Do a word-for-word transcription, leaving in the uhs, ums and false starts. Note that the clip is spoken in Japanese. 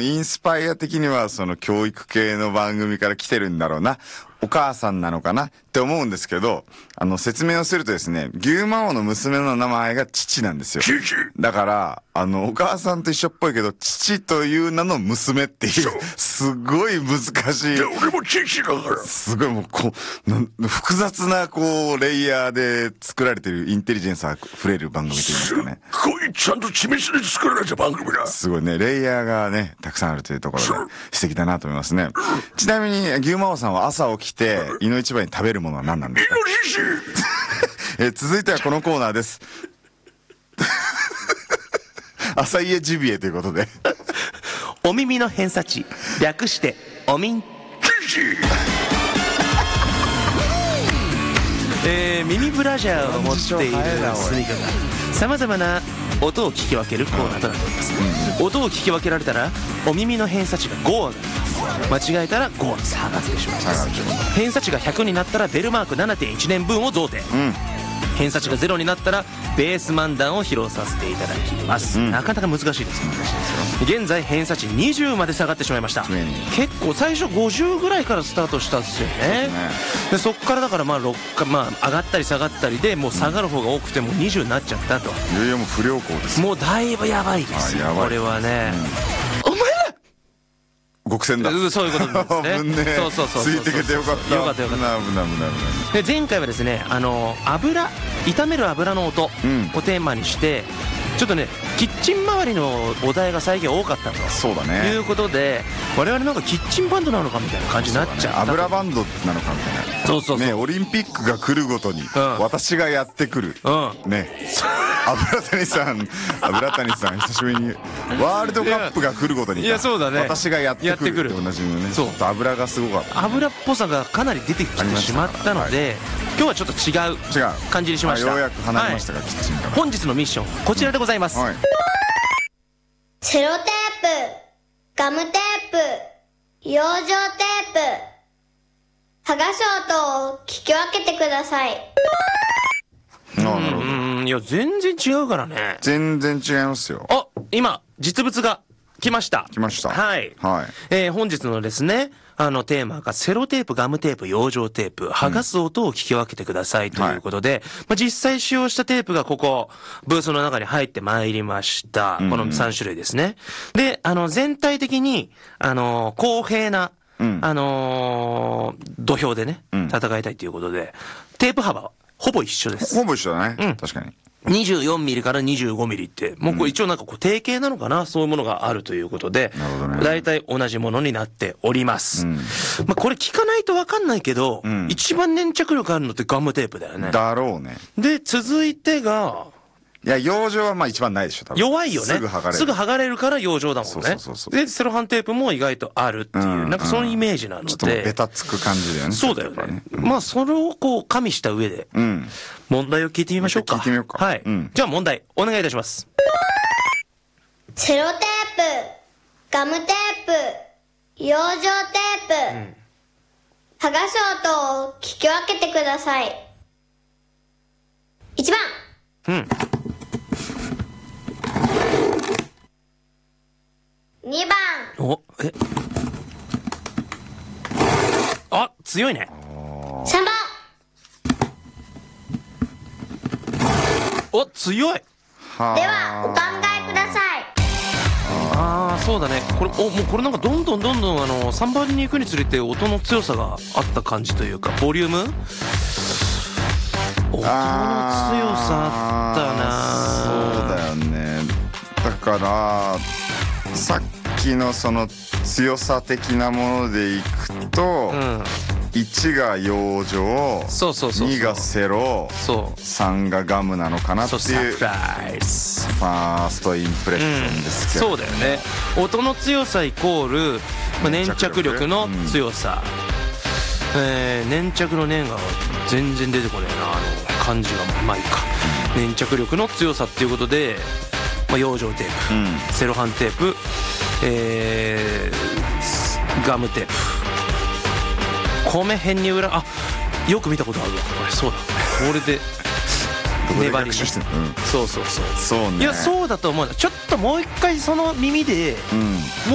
インスパイア的にはその教育系の番組から来てるんだろうな、お母さんなのかなって思うんですけど、あの説明をするとですね、牛魔王の娘の名前が父なんですよ。だからあのお母さんと一緒っぽいけど父という名の娘っていうすごい難しい。 俺も父だから。 すごいもうこう複雑なこうレイヤーで作られてるインテリジェンスあふれる番組といいますかね。 すっごいちゃんと緻密に作られた番組だ。 すごいね、レイヤーがねたくさんあるというところで素敵だなと思いますね。ちなみに牛魔王さんは朝起きていの一番に食べるものは何なんですか？ イノシシえ続いてはこのコーナーです朝家ジビエということでお耳の偏差値略しておみんえー、耳ブラジャーを持っているスニカがさまざまな音を聞き分けるコーナーとなっております、うん、音を聞き分けられたらお耳の偏差値がご上がります。間違えたらご下がってしまいます。偏差値がひゃくになったらベルマーク ななてんいち 年分を贈呈、うん、偏差値がゼロになったらベース漫談を披露させていただきます、うん、なかなか難しいです。現在偏差値にじゅうまで下がってしまいました、うん、結構最初ごじゅうぐらいからスタートしたんですよね。でそっからだからまあろっか、まあ、上がったり下がったりでもう下がる方が多くてもうにじゅうになっちゃったと、 いやいやもう不良校です。 もうだいぶやばいですよこれはね、うん、お前ら極戦だ。 そういうことですね。そうそうそうそう、 ついてけてよかった。 よかったよかった。 危ない危ない危ない。 で前回はですね、あの油炒める油の音をテーマにして、うん、ちょっとねキッチン周りのお題が最近多かったと。 そうだね。 いうことで我々なんかキッチンバンドなのかみたいな感じになっちゃう、ね、 油バンドなのかみたいな。 そうそうそう。 ねオリンピックが来るごとに、うん、私がやってくる。うん、ね。油谷さん油谷さん久しぶりにワールドカップが来るごとにいやそうだね私がやってくるって同じのね。そう。油がすごかった。 油っぽさがかなり出てきてしまったので、はい、今日はちょっと違う感じにしました。 ようやく離れましたが、はい、キッチンから。 本日のミッションこちらでございます、うんはい、 セロテープ、ガムテープ、養生テープ、剥がす音を聞き分けてください。 うん、いや全然違うからね。 全然違いますよ。 あ、今実物が来ました来ました。 はい、 はい、 えー、本日のですねあのテーマがセロテープ、ガムテープ、養生テープ、剥がす音を聞き分けてくださいということで、うん、まあ、実際使用したテープがここブースの中に入ってまいりました、うんうん、このさん種類ですね。であの全体的にあの公平な、うん、あのー、土俵でね、うん、戦いたいということでテープ幅はほぼ一緒です。 ほぼ一緒だね、 うん、 確かににじゅうよんミリからにじゅうごミリってもうこれ一応なんかこう定型なのかな、そういうものがあるということで、だいたい同じものになっております、うん、まあこれ聞かないと分かんないけど、うん、一番粘着力あるのってガムテープだよね。 だろうね。 で続いてがいや養生はまあ一番ないでしょ多分。 弱いよね。 すぐ剥がれるすぐ剥がれるから養生だもんね。そうそうそうそう。でセロハンテープも意外とあるっていう、うん、なんかそのイメージなので、ちょっとベタつく感じだよね。 そうだよね、うん、まあそれをこう加味した上で、うん、問題を聞いてみましょうか。 聞いてみようか。 はい、うん、じゃあ問題お願いいたします。 セロテープ、ガムテープ、養生テープ、うん、剥がす音を聞き分けてください。いちばん、うん、にばん、 おえあ強いね。 さんばん、 お強い。 ではお考えください。 ああそうだね。これおもうこれなんかどんどんどんどんあのさんばんに行くにつれて音の強さがあった感じというかボリューム音の強さあったな。そうだよね。だからさっきのその強さ的なものでいくと、うん、いちが養生、 そうそうそうそう、 にがセロ、 そうさんがガムなのかなっていうサプライズファーストインプレッションですけど、 うん、そうだよね。音の強さイコール、まあ、粘着力の強さ、うん、えー、粘着の粘が全然出てこないな、あの漢字がまあいいか、粘着力の強さっていうことで、まあ、養生テープ、うん、セロハンテープ、えー、ガムテープ、米辺に裏、あよく見たことあるわこれ。そうだこれで粘り、ね、うん、そうそうそうそうね。 いやそうだと思う。ちょっともう一回その耳で、うん